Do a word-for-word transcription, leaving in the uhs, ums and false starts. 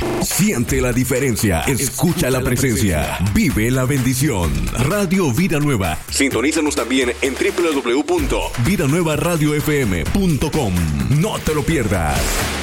Siente la diferencia. Escucha la presencia. Vive la bendición. Radio Vida Nueva. Sintonízanos también en doble u doble u doble u punto vida nueva radio f m punto com. No te lo pierdas.